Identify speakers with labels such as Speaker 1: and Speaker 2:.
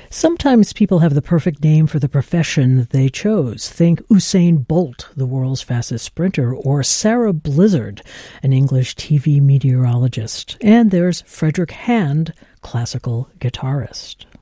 Speaker 1: Sometimes people have the perfect name for the profession they chose. Think Usain Bolt, the world's fastest sprinter, or Sarah Blizzard, an English TV meteorologist. And there's Frederick Hand, classical guitarist.